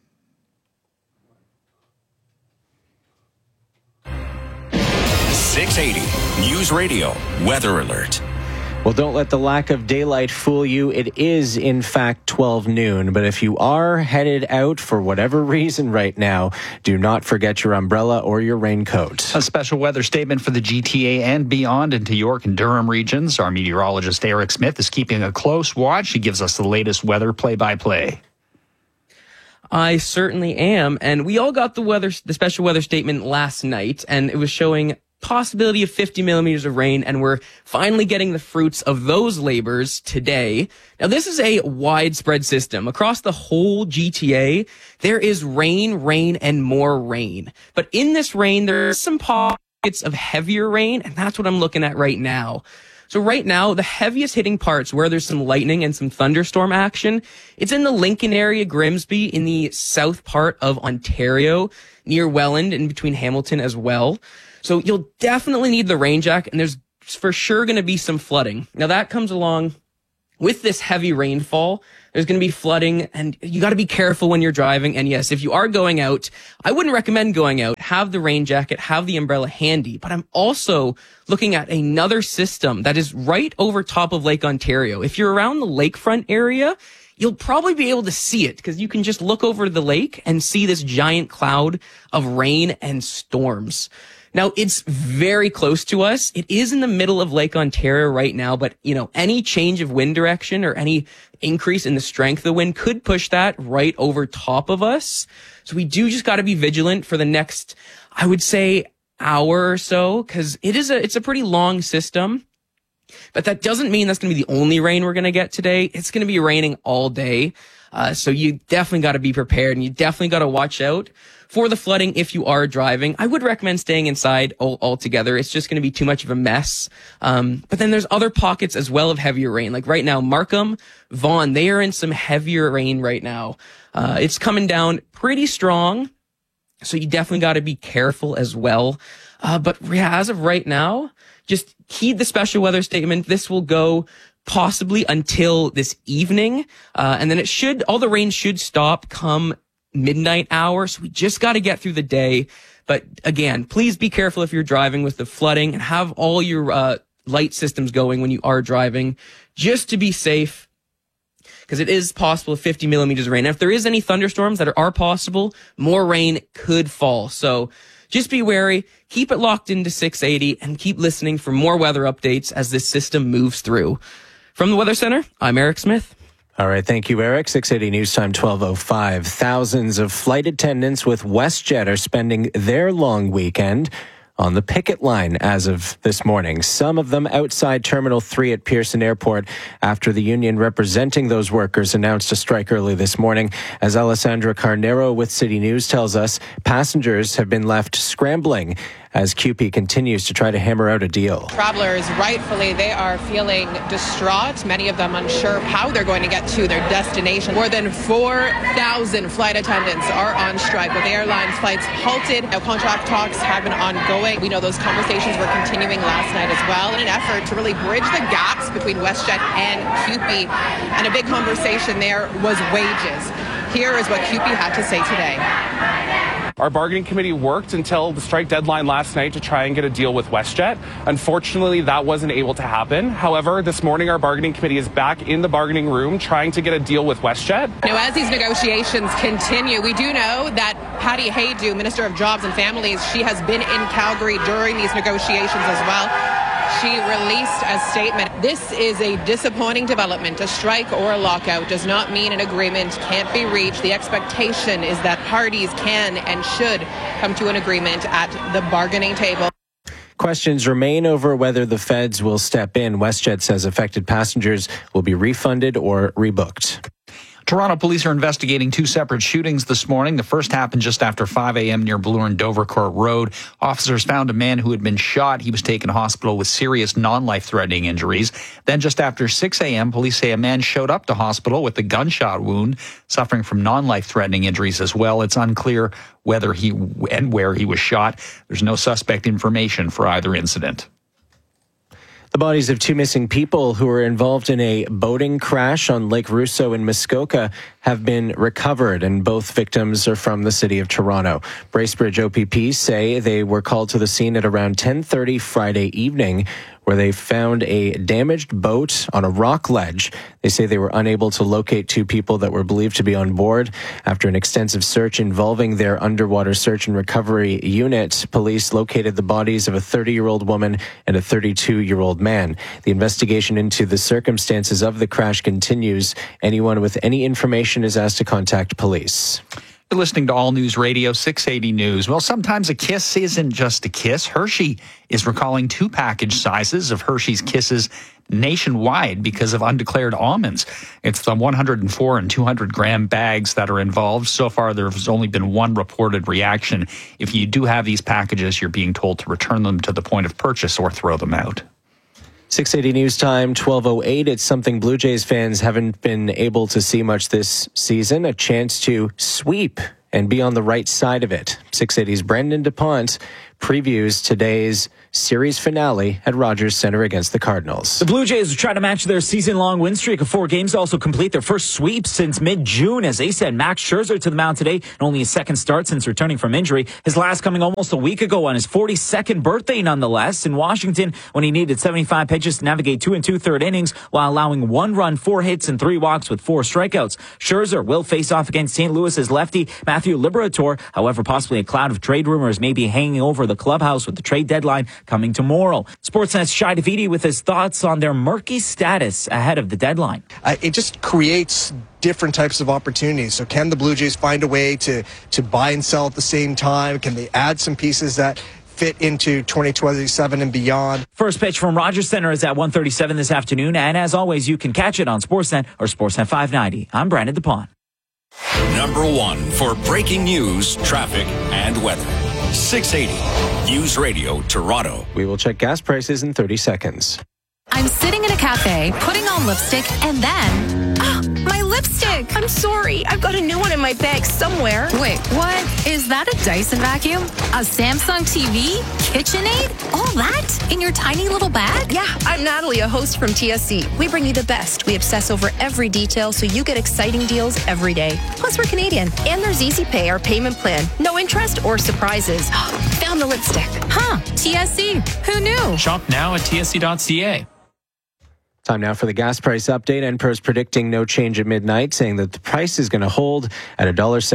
News Radio Weather Alert. Well, don't let the lack of daylight fool you. It is, in fact, 12 noon. But if you are headed out for whatever reason right now, do not forget your umbrella or your raincoat. A special weather statement for the GTA and beyond into York and Durham regions. Our meteorologist Eric Smith is keeping a close watch. He gives us the latest weather play-by-play. I certainly am. And we all got the special weather statement last night, and it was showing possibility of 50 millimeters of rain, and we're finally getting the fruits of those labors today. Now, this is a widespread system. Across the whole GTA, there is rain, and more rain. But in this rain, there are some pockets of heavier rain, and that's what I'm looking at right now. So right now, the heaviest hitting parts where there's some lightning and some thunderstorm action, it's in the Lincoln area, Grimsby, in the south part of Ontario, near Welland, and between Hamilton as well. So you'll definitely need the rain jacket, and there's for sure going to be some flooding. Now that comes along with this heavy rainfall. There's going to be flooding, and you got to be careful when you're driving. And yes, if you are going out, I wouldn't recommend going out. Have the rain jacket, have the umbrella handy. But I'm also looking at another system that is right over top of Lake Ontario. If you're around the lakefront area, you'll probably be able to see it because you can just look over the lake and see this giant cloud of rain and storms. Now, it's very close to us. It is in the middle of Lake Ontario right now, but, any change of wind direction or any increase in the strength of the wind could push that right over top of us. So we do just got to be vigilant for the next, I would say, hour or so, because it's a pretty long system. But that doesn't mean that's going to be the only rain we're going to get today. It's going to be raining all day. So you definitely got to be prepared, and you definitely got to watch out for the flooding if you are driving. I would recommend staying inside altogether. It's just going to be too much of a mess. But then there's other pockets as well of heavier rain. Like right now, Markham, Vaughan, they are in some heavier rain right now. It's coming down pretty strong. So you definitely got to be careful as well. But as of right now, just heed the special weather statement. This will go possibly until this evening. And then all the rain should stop come midnight hour. So we just got to get through the day. But again, please be careful if you're driving with the flooding, and have all your light systems going when you are driving, just to be safe, because it is possible 50 millimeters of rain. And if there is any thunderstorms that are possible, more rain could fall. So just be wary, keep it locked into 680, and keep listening for more weather updates as this system moves through. From the Weather Center, I'm Eric Smith. All right, thank you, Eric. 680 News Time, 12:05. Thousands of flight attendants with WestJet are spending their long weekend on the picket line as of this morning. Some of them outside Terminal 3 at Pearson Airport after the union representing those workers announced a strike early this morning. As Alessandra Carnero with City News tells us, passengers have been left scrambling as CUPE continues to try to hammer out a deal. Travelers, rightfully, they are feeling distraught. Many of them unsure how they're going to get to their destination. More than 4,000 flight attendants are on strike, with airlines flights halted. Now, contract talks have been ongoing. We know those conversations were continuing last night as well in an effort to really bridge the gaps between WestJet and CUPE. And a big conversation there was wages. Here is what CUPE had to say today. Our bargaining committee worked until the strike deadline last night to try and get a deal with WestJet. Unfortunately, that wasn't able to happen. However, this morning, our bargaining committee is back in the bargaining room trying to get a deal with WestJet. Now, as these negotiations continue, we do know that Patty Haydu, Minister of Jobs and Families, she has been in Calgary during these negotiations as well. She released a statement. This is a disappointing development. A strike or a lockout does not mean an agreement can't be reached. The expectation is that parties can and should come to an agreement at the bargaining table. Questions remain over whether the feds will step in. WestJet says affected passengers will be refunded or rebooked. Toronto police are investigating two separate shootings this morning. The first happened just after 5 a.m. near Bloor and Dovercourt Road. Officers found a man who had been shot. He was taken to hospital with serious non-life-threatening injuries. Then just after 6 a.m., police say a man showed up to hospital with a gunshot wound, suffering from non-life-threatening injuries as well. It's unclear whether he and where he was shot. There's no suspect information for either incident. The bodies of two missing people who were involved in a boating crash on Lake Russo in Muskoka have been recovered, and both victims are from the city of Toronto. Bracebridge OPP say they were called to the scene at around 10:30 Friday evening, where they found a damaged boat on a rock ledge. They say they were unable to locate two people that were believed to be on board. After an extensive search involving their underwater search and recovery unit, police located the bodies of a 30-year-old woman and a 32-year-old man. The investigation into the circumstances of the crash continues. Anyone with any information is asked to contact police. You're listening to All News Radio 680 News. Well, sometimes a kiss isn't just a kiss. Hershey is recalling 2 package sizes of Hershey's Kisses nationwide because of undeclared almonds. It's the 104 and 200 gram bags that are involved. So far, there's only been 1 reported reaction. If you do have these packages, you're being told to return them to the point of purchase or throw them out. 680 News Time, 12:08. It's something Blue Jays fans haven't been able to see much this season. A chance to sweep and be on the right side of it. 680's Brendan DuPont previews today's series finale at Rogers Center against the Cardinals. The Blue Jays are trying to match their season-long win streak of 4 games, also complete their first sweep since mid-June. As they send Max Scherzer to the mound today, and only his second start since returning from injury. His last coming almost a week ago on his 42nd birthday, nonetheless, in Washington, when he needed 75 pitches to navigate 2 2/3 innings while allowing 1 run, 4 hits, and 3 walks with 4 strikeouts. Scherzer will face off against St. Louis's lefty Matthew Liberatore. However, possibly a cloud of trade rumors may be hanging over the clubhouse with the trade deadline coming tomorrow. Sportsnet's Shai Davidi with his thoughts on their murky status ahead of the deadline. It just creates different types of opportunities. So can the Blue Jays find a way to buy and sell at the same time? Can they add some pieces that fit into 2027 and beyond? First pitch from Rogers Center is at 1:37 this afternoon. And as always, you can catch it on Sportsnet or Sportsnet 590. I'm Brandon DuPont. Number 1 for breaking news, traffic, and weather. 680 News Radio Toronto. We will check gas prices in 30 seconds. I'm sitting in a cafe, putting on lipstick, and then... my lipstick! I'm sorry. I've got a new one in my bag somewhere. Wait, what? Is that a Dyson vacuum? A Samsung TV? KitchenAid? All that? In your tiny little bag? Yeah, I'm Natalie, a host from TSC. We bring you the best. We obsess over every detail so you get exciting deals every day. Plus, we're Canadian. And there's Easy Pay, our payment plan. No interest or surprises. Found the lipstick. Huh, TSC. Who knew? Shop now at tsc.ca. Time now for the gas price update. NPRO's predicting no change at midnight, saying that the price is going to hold at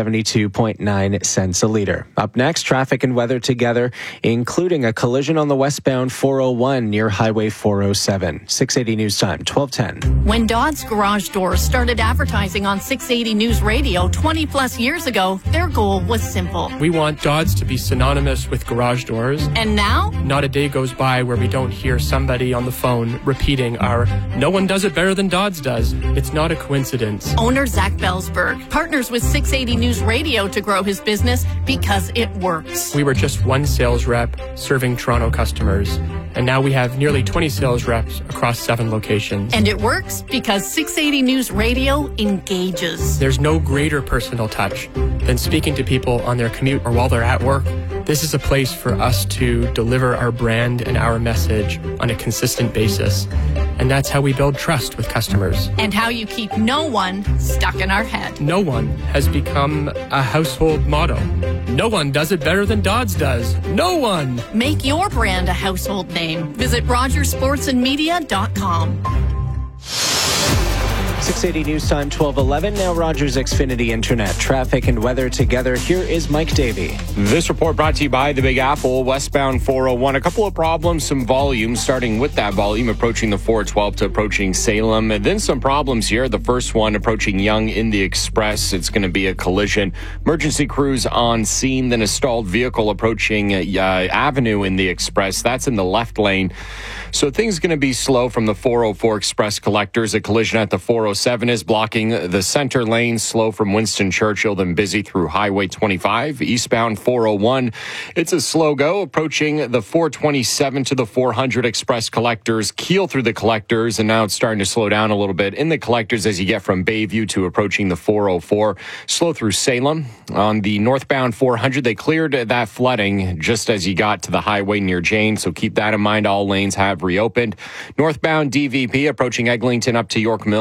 $1.72.9 a liter. Up next, traffic and weather together, including a collision on the westbound 401 near Highway 407. 680 News Time, 12:10. When Dodds Garage Doors started advertising on 680 News Radio 20 plus years ago, their goal was simple. We want Dodds to be synonymous with garage doors. And now? Not a day goes by where we don't hear somebody on the phone repeating our "No one does it better than Dodds does." It's not a coincidence. Owner Zach Belsberg partners with 680 News Radio to grow his business because it works. We were just one sales rep serving Toronto customers, and now we have nearly 20 sales reps across 7 locations. And it works because 680 News Radio engages. There's no greater personal touch than speaking to people on their commute or while they're at work. This is a place for us to deliver our brand and our message on a consistent basis. And that's how we build trust with customers. And how you keep no one stuck in our head. No one has become a household motto. No one does it better than Dodds does. No one! Make your brand a household name. Visit RogersSportsandMedia.com. 680 News Time, 12:11. Now Rogers Xfinity Internet. Traffic and weather together. Here is Mike Davey. This report brought to you by the Big Apple, westbound 401. A couple of problems, some volume, starting with that volume approaching the 412 to approaching Salem. And then some problems here. The first one approaching Yonge in the Express. It's going to be a collision. Emergency crews on scene. Then a stalled vehicle approaching Avenue in the Express. That's in the left lane. So things going to be slow from the 404 Express collectors. A collision at the 407 is blocking the center lane, slow from Winston Churchill, then busy through Highway 25. Eastbound 401, it's a slow go approaching the 427 to the 400 Express collectors. Keel through the collectors, and now it's starting to slow down a little bit in the collectors as you get from Bayview to approaching the 404. Slow through Salem. On the northbound 400, they cleared that flooding just as you got to the highway near Jane, so keep that in mind. All lanes have reopened. Northbound DVP approaching Eglinton up to York Mills, moving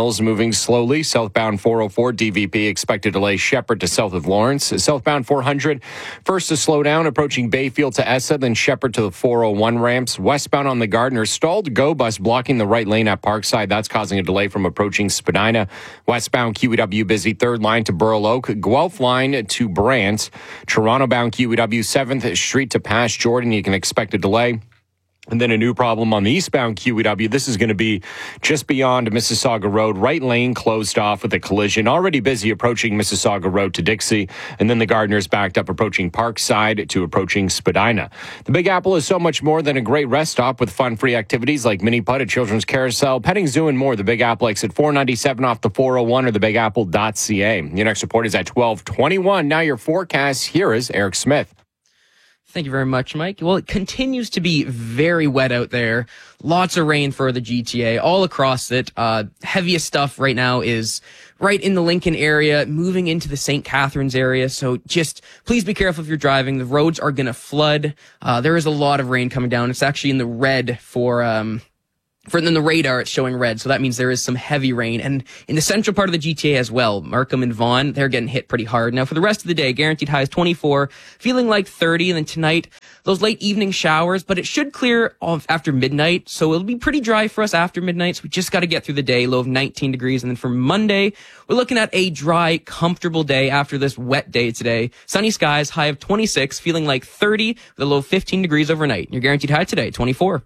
moving slowly. Southbound 404 DVP expected delay Shepherd to south of Lawrence. Southbound 400 first to slow down approaching Bayfield to Essa, then Shepherd to the 401 ramps. Westbound on the Gardner stalled GO bus blocking the right lane at Parkside. That's causing a delay from approaching Spadina. Westbound QEW busy third line to Burl Oak. Guelph line to Brant. Toronto-bound QEW 7th Street to past Jordan. You can expect a delay. And then a new problem on the eastbound QEW. This is going to be just beyond Mississauga Road. Right lane closed off with a collision. Already busy approaching Mississauga Road to Dixie. And then the Gardner's backed up approaching Parkside to approaching Spadina. The Big Apple is so much more than a great rest stop with fun-free activities like mini putt, a children's carousel, petting zoo, and more. The Big Apple exit 497 off the 401 or thebigapple.ca. Your next report is at 12:21. Now your forecast. Here is Eric Smith. Thank you very much, Mike. Well, it continues to be very wet out there. Lots of rain for the GTA all across it. Heaviest stuff right now is right in the Lincoln area, moving into the St. Catharines area. So just please be careful if you're driving. The roads are going to flood. There is a lot of rain coming down. It's actually in the red for in the radar, it's showing red, so that means there is some heavy rain. And in the central part of the GTA as well, Markham and Vaughan, they're getting hit pretty hard. Now, for the rest of the day, guaranteed high is 24, feeling like 30, and then tonight, those late evening showers, but it should clear off after midnight, so it'll be pretty dry for us after midnight, so we just got to get through the day, low of 19 degrees. And then for Monday, we're looking at a dry, comfortable day after this wet day today. Sunny skies, high of 26, feeling like 30, with a low of 15 degrees overnight. Your guaranteed high today, 24.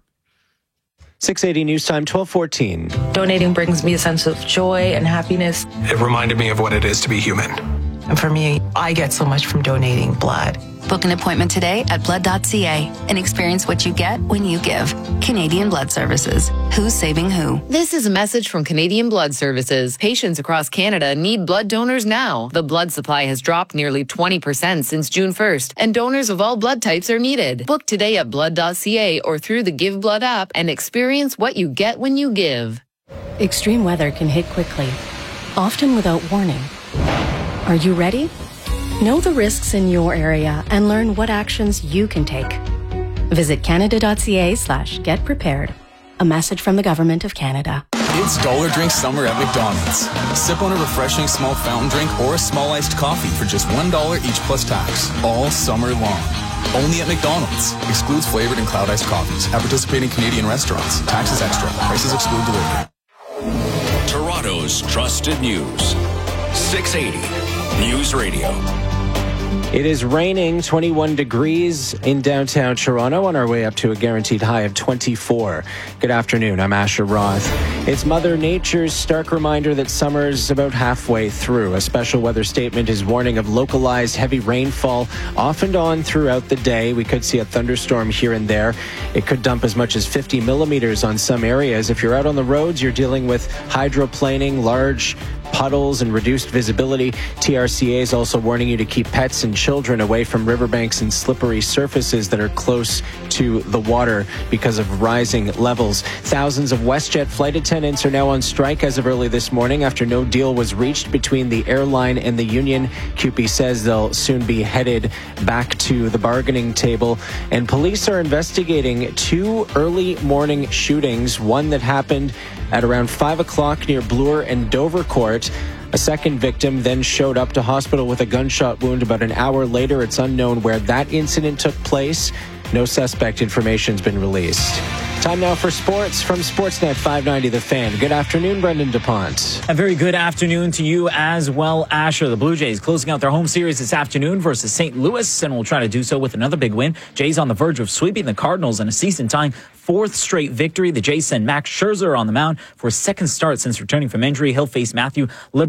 680 News Time, 12:14. Donating brings me a sense of joy and happiness. It reminded me of what it is to be human. And for me, I get so much from donating blood. Book an appointment today at blood.ca and experience what you get when you give. Canadian Blood Services. Who's saving who? This is a message from Canadian Blood Services. Patients across Canada need blood donors now. The blood supply has dropped nearly 20% since June 1st, and donors of all blood types are needed. Book today at blood.ca or through the Give Blood app and experience what you get when you give. Extreme weather can hit quickly, often without warning. Are you ready? Know the risks in your area and learn what actions you can take. Visit canada.ca/getprepared. A message from the Government of Canada. It's Dollar Drink Summer at McDonald's. Sip on a refreshing small fountain drink or a small iced coffee for just $1 each plus tax, all summer long. Only at McDonald's. Excludes flavored and cloud iced coffees. At participating Canadian restaurants. Taxes extra. Prices exclude delivery. Toronto's trusted news. 680 News Radio. It is raining 21 degrees in downtown Toronto on our way up to a guaranteed high of 24. Good afternoon, I'm Asher Roth. It's Mother Nature's stark reminder that summer's about halfway through. A special weather statement is warning of localized heavy rainfall off and on throughout the day. We could see a thunderstorm here and there. It could dump as much as 50 millimeters on some areas. If you're out on the roads, you're dealing with hydroplaning, large puddles and reduced visibility. TRCA is also warning you to keep pets and children away from riverbanks and slippery surfaces that are close to the water because of rising levels. Thousands of WestJet flight attendants are now on strike as of early this morning after no deal was reached between the airline and the union. CUPE says they'll soon be headed back to the bargaining table. And police are investigating two early morning shootings, one that happened at around 5 o'clock near Bloor and Dovercourt. A second victim then showed up to hospital with a gunshot wound about an hour later. It's unknown where that incident took place. No suspect information's been released. Time now for sports from Sportsnet 590 The Fan. Good afternoon, Brendan DuPont. A very good afternoon to you as well, Asher. The Blue Jays closing out their home series this afternoon versus St. Louis, and will try to do so with another big win. Jays on the verge of sweeping the Cardinals in a season-tying fourth straight victory. The Jays send Max Scherzer on the mound for his second start since returning from injury. He'll face Matthew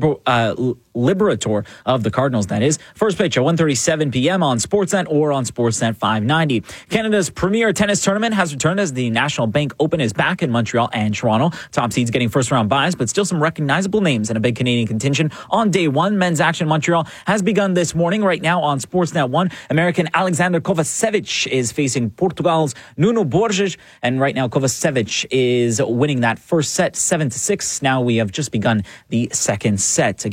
Liberator of the Cardinals, that is. First pitch at 1:37 p.m. on Sportsnet or on Sportsnet 590. Canada's premier tennis tournament has returned as the National Bank Open is back in Montreal and Toronto. Top seeds getting first-round byes, but still some recognizable names and a big Canadian contingent on day one. Men's action in Montreal has begun this morning. Right now on Sportsnet 1, American Alexander Kovacevic is facing Portugal's Nuno Borges. And right now, Kovacevic is winning that first set, 7-6. Now we have just begun the second set. Again, you can find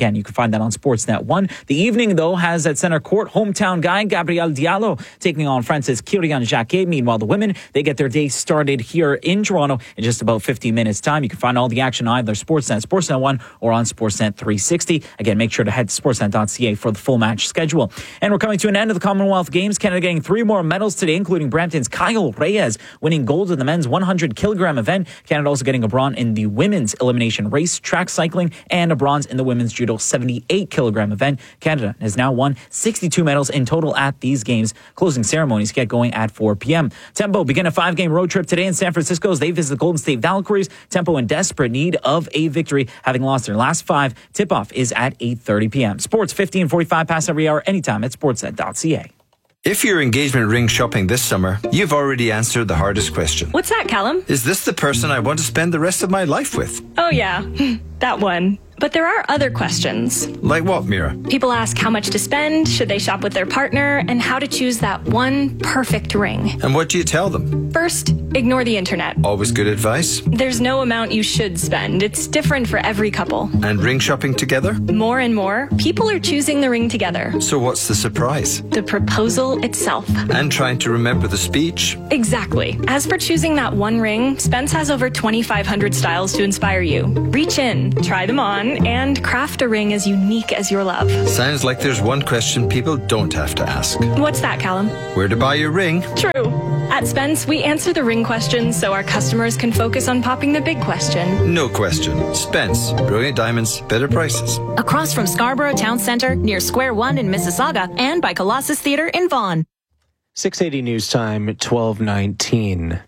find that on Sportsnet 1. The evening, though, has at center court hometown guy Gabriel Diallo taking on Francis Kirian-Jacquet. Meanwhile, the women, they get their day started here in Toronto in just about 15 minutes' time. You can find all the action on either Sportsnet, Sportsnet 1, or on Sportsnet 360. Again, make sure to head to sportsnet.ca for the full match schedule. And we're coming to an end of the Commonwealth Games. Canada getting 3 more medals today, including Brampton's Kyle Reyes winning gold in the men's 100-kilogram event. Canada also getting a bronze in the women's elimination race, track cycling, and a bronze in the women's judo 78-kilogram event. Canada has now won 62 medals in total at these games. Closing ceremonies get going at 4 p.m. Tempo begin a 5-game road trip today in San Francisco as they visit the Golden State Valkyries. Tempo in desperate need of a victory, having lost their last 5. Tip-off is at 8:30 p.m. Sports 15:45 past every hour, anytime at sportsnet.ca. If you're engagement ring shopping this summer, you've already answered the hardest question. What's that, Callum? Is this the person I want to spend the rest of my life with? Oh, yeah, that one. But there are other questions. Like what, Mira? People ask how much to spend, should they shop with their partner, and how to choose that one perfect ring. And what do you tell them? First, ignore the internet. Always good advice. There's no amount you should spend. It's different for every couple. And ring shopping together? More and more, people are choosing the ring together. So what's the surprise? The proposal itself. And trying to remember the speech? Exactly. As for choosing that one ring, Spence has over 2,500 styles to inspire you. Reach in, try them on, and craft a ring as unique as your love. Sounds like there's one question people don't have to ask. What's that, Callum? Where to buy your ring? True. At Spence, we answer the ring question so our customers can focus on popping the big question. No question. Spence. Brilliant diamonds, better prices. Across from Scarborough Town Centre, near Square One in Mississauga, and by Colossus Theatre in Vaughan. 680 News Time, 12:19.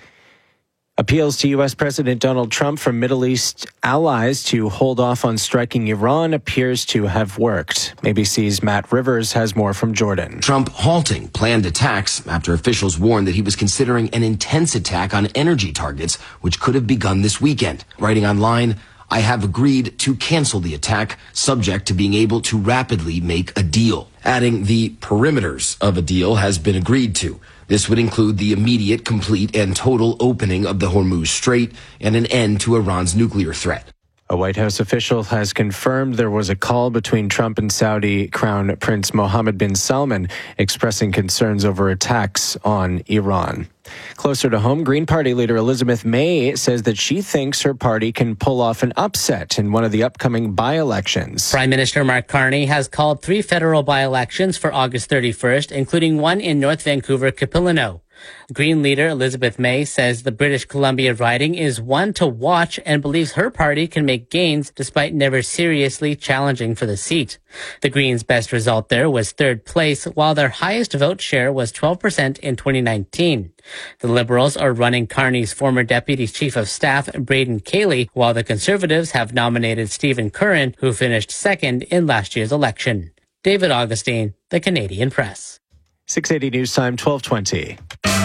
Appeals to U.S. President Donald Trump from Middle East allies to hold off on striking Iran appears to have worked. ABC's Matt Rivers has more from Jordan. Trump halting planned attacks after officials warned that he was considering an intense attack on energy targets, which could have begun this weekend. Writing online, I have agreed to cancel the attack, subject to being able to rapidly make a deal. Adding the perimeters of a deal has been agreed to. This would include the immediate, complete, and total opening of the Hormuz Strait and an end to Iran's nuclear threat. A White House official has confirmed there was a call between Trump and Saudi Crown Prince Mohammed bin Salman expressing concerns over attacks on Iran. Closer to home, Green Party leader Elizabeth May says that she thinks her party can pull off an upset in one of the upcoming by-elections. Prime Minister Mark Carney has called 3 federal by-elections for August 31st, including one in North Vancouver, Capilano. Green leader Elizabeth May says the British Columbia riding is one to watch and believes her party can make gains despite never seriously challenging for the seat. The Greens' best result there was 3rd place, while their highest vote share was 12% in 2019. The Liberals are running Carney's former Deputy Chief of Staff, Braden Cayley, while the Conservatives have nominated Stephen Curran, who finished 2nd in last year's election. David Augustine, The Canadian Press. 680 News Time, 12:20.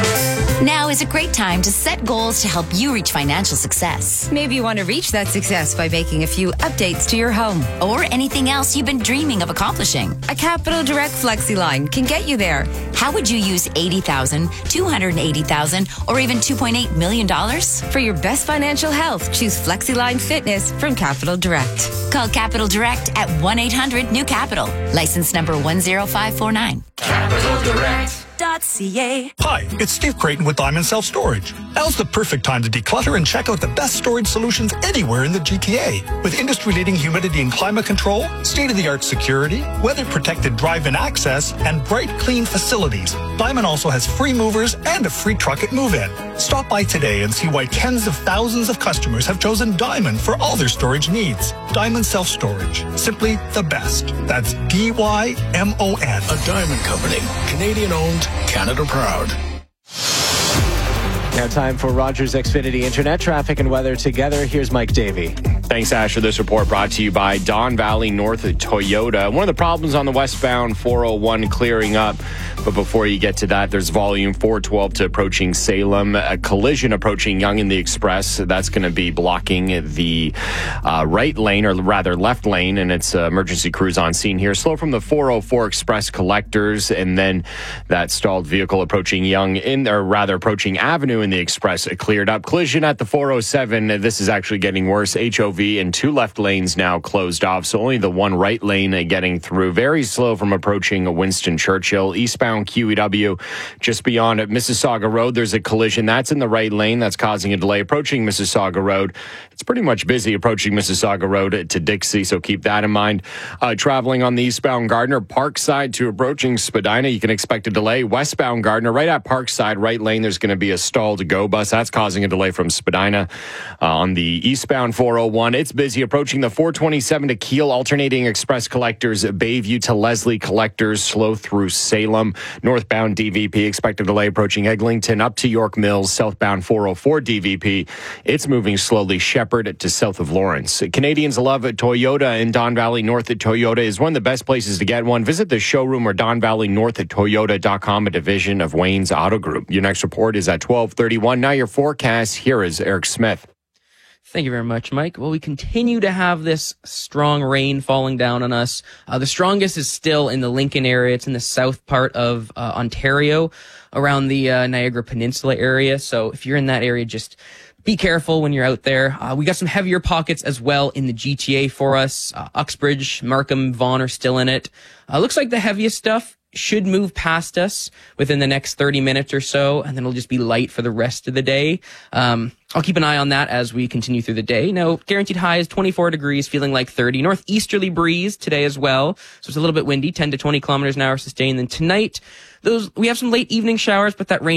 Now is a great time to set goals to help you reach financial success. Maybe you want to reach that success by making a few updates to your home or anything else you've been dreaming of accomplishing. A Capital Direct FlexiLine can get you there. How would you use $80,000, $280,000, or even $2.8 million? For your best financial health, choose FlexiLine Fitness from Capital Direct. Call Capital Direct at 1-800-NEW-CAPITAL. License number 10549. Capital Direct. Hi, it's Steve Creighton with Diamond Self Storage. Now's the perfect time to declutter and check out the best storage solutions anywhere in the GTA. With industry-leading humidity and climate control, state-of-the-art security, weather-protected drive-in access, and bright, clean facilities, Diamond also has free movers and a free truck at move-in. Stop by today and see why tens of thousands of customers have chosen Diamond for all their storage needs. Diamond Self Storage. Simply the best. That's D-Y-M-O-N. A Diamond Company. Canadian-owned, Canada proud. Now time for Rogers Xfinity Internet traffic and weather together. Here's Mike Davey. Thanks, Asher. This report brought to you by Don Valley North Toyota. One of the problems on the westbound 401 clearing up But before you get to that, there's volume 412 to approaching Salem. A collision approaching Yonge and the Express. That's going to be blocking the right lane, or rather left lane, and it's emergency crews on scene here. Slow from the 404 Express collectors, and then that stalled vehicle approaching Yonge approaching Avenue in the Express cleared up. Collision at the 407. This is actually getting worse. HOV and 2 left lanes now closed off, so only the 1 right lane getting through. Very slow from approaching Winston Churchill. Eastbound QEW just beyond Mississauga Road. There's a collision that's in the right lane that's causing a delay approaching Mississauga Road. It's pretty much busy approaching Mississauga Road to Dixie, so keep that in mind. Traveling on the eastbound Gardner Parkside to approaching Spadina, you can expect a delay. Westbound Gardner, right at Parkside, right lane, there's going to be a stalled GO bus. That's causing a delay from Spadina. On the eastbound 401, it's busy approaching the 427 to Kiel, alternating express collectors, Bayview to Leslie collectors, slow through Salem. Northbound DVP, expect a delay approaching Eglinton up to York Mills. Southbound 404 DVP, it's moving slowly. Shepherd to south of Lawrence. Canadians love Toyota in Don Valley North. At Toyota is one of the best places to get one. Visit the showroom or Don Valley North at Toyota.com, a division of Wayne's Auto Group. Your next report is at 12:31. Now your forecast. Here is Eric Smith. Thank you very much, Mike. Well, we continue to have this strong rain falling down on us. The strongest is still in the Lincoln area. It's in the south part of Ontario, around the Niagara Peninsula area. So if you're in that area, just be careful when you're out there. We got some heavier pockets as well in the GTA for us. Uxbridge, Markham, Vaughan are still in it. Looks like the heaviest stuff should move past us within the next 30 minutes or so, and then it'll just be light for the rest of the day. I'll keep an eye on that as we continue through the day. Now, guaranteed high is 24 degrees, feeling like 30. Northeasterly breeze today as well, so it's a little bit windy, 10 to 20 kilometers an hour sustained. Then tonight, we have some late evening showers, but that rain